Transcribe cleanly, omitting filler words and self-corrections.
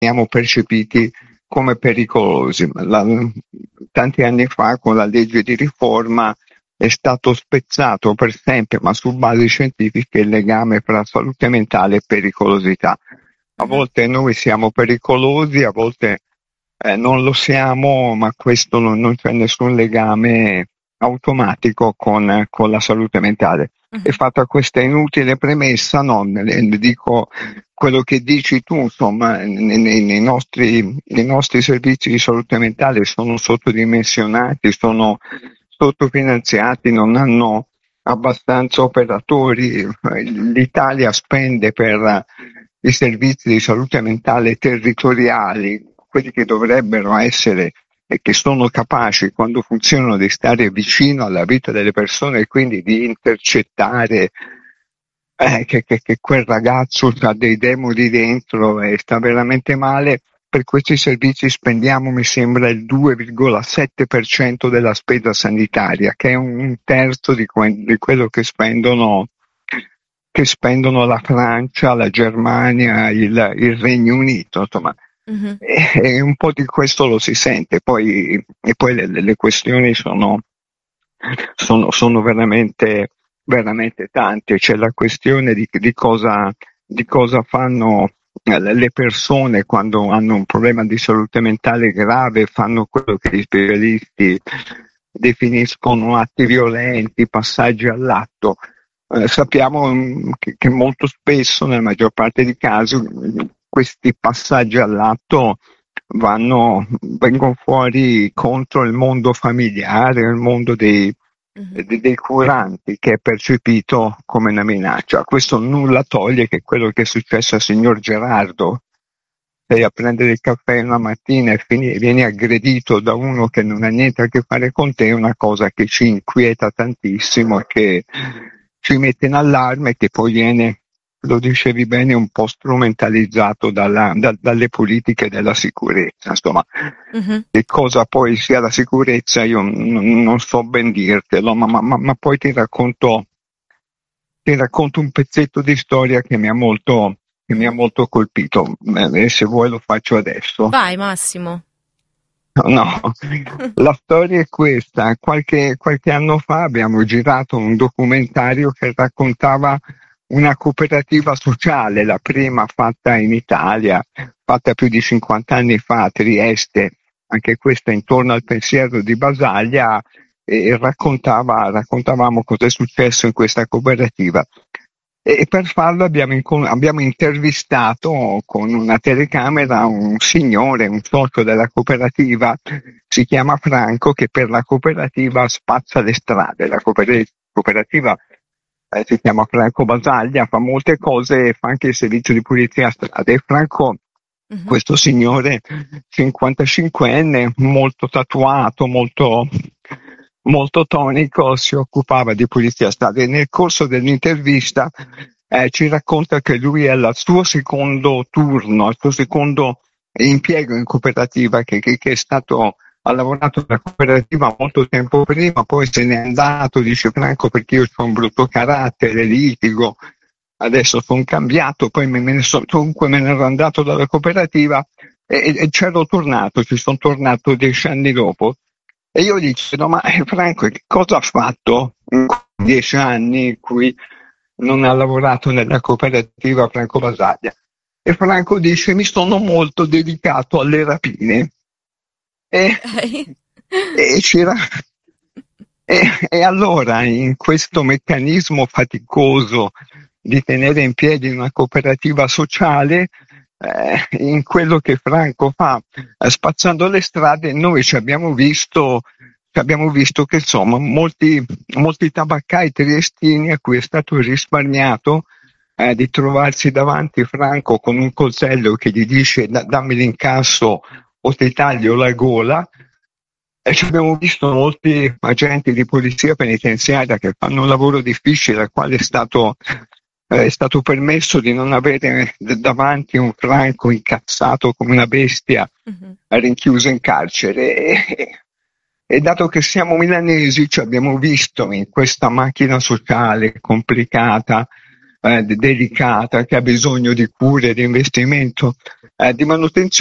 veniamo percepiti come pericolosi. Tanti anni fa, con la legge di riforma, è stato spezzato per sempre, ma su basi scientifiche, il legame tra salute mentale e pericolosità. A Mhm. volte noi siamo pericolosi, a volte non lo siamo, ma questo non c'è nessun legame automatico con la salute mentale. E Mhm. fatta questa inutile premessa, no, ne dico quello che dici tu, insomma, nei nostri servizi di salute mentale sono sottodimensionati, sono sottofinanziati, non hanno abbastanza operatori. L'Italia spende per i servizi di salute mentale territoriali, quelli che dovrebbero essere e che sono capaci, quando funzionano, di stare vicino alla vita delle persone e quindi di intercettare che quel ragazzo ha dei demoni dentro e sta veramente male. Per questi servizi spendiamo, mi sembra, il 2,7% della spesa sanitaria, che è un terzo di quello che spendono la Francia, la Germania, il Regno Unito, insomma. Mhm. E un po' di questo lo si sente, e poi le questioni sono veramente, veramente tante. C'è la questione di cosa fanno le persone quando hanno un problema di salute mentale grave, fanno quello che gli specialisti definiscono atti violenti, passaggi all'atto. Sappiamo che molto spesso, nella maggior parte dei casi, questi passaggi all'atto vengono fuori contro il mondo familiare, il mondo Mhm. dei curanti, che è percepito come una minaccia. Questo nulla toglie che quello che è successo al signor Gerardo, sei a prendere il caffè una mattina e vieni aggredito da uno che non ha niente a che fare con te, è una cosa che ci inquieta tantissimo e che ci mette in allarme, che poi viene, lo dicevi bene, un po' strumentalizzato dalle politiche della sicurezza. Insomma, Mhm. che cosa poi sia la sicurezza io non so ben dirtelo, ma poi ti racconto un pezzetto di storia che mi ha Mhm. molto colpito, e se vuoi lo faccio adesso. Vai, Massimo. No, la storia è questa. Qualche anno fa abbiamo girato un documentario che raccontava una cooperativa sociale, la prima fatta in Italia, fatta più di 50 anni fa a Trieste, anche questa intorno al pensiero di Basaglia, e raccontavamo cosa è successo in questa cooperativa. E per farlo abbiamo intervistato con una telecamera un signore, un socio della cooperativa, si chiama Franco, che per la cooperativa spazza le strade. La cooperativa si chiama Franco Basaglia, fa molte cose, fa anche il servizio di pulizia a strade. E Franco, Mhm. questo signore 55enne, molto tatuato, molto, molto tonico, si occupava di pulizia a strade. E nel corso dell'intervista ci racconta che lui è al suo secondo turno, al suo secondo impiego in cooperativa, che è stato, ha lavorato nella cooperativa molto tempo prima, poi se n'è andato, dice Franco, perché io ho un brutto carattere, litigo, adesso sono cambiato, poi comunque me ne ero andato dalla cooperativa e c'ero tornato, ci sono tornato 10 anni dopo. E io gli chiedo, ma Franco, che cosa ha fatto in 10 anni in cui non ha lavorato nella cooperativa Franco Basaglia? E Franco dice, mi sono molto dedicato alle rapine. E, Ok. e, c'era, e allora, in questo meccanismo faticoso di tenere in piedi una cooperativa sociale, in quello che Franco fa, spazzando le strade, noi ci abbiamo visto che, insomma, molti tabaccai triestini a cui è stato risparmiato di trovarsi davanti Franco con un coltello che gli dice dammi l'incasso o ti taglio la gola. E ci abbiamo visto molti agenti di polizia penitenziaria che fanno un lavoro difficile, al quale è stato permesso di non avere davanti un Franco incazzato come una bestia, Mhm. rinchiuso in carcere. E dato che siamo milanesi, ci abbiamo visto in questa macchina sociale complicata, delicata, che ha bisogno di cure, di investimento, di manutenzione